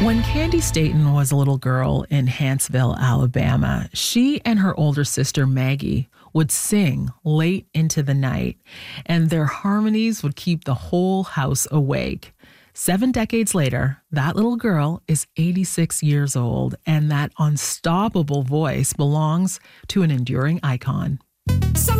When Candy Staten was a little girl in Huntsville, Alabama, she and her older sister Maggie would sing late into the night, and their harmonies would keep the whole house awake. 7 decades later, that little girl is 86 years old, and that unstoppable voice belongs to an enduring icon.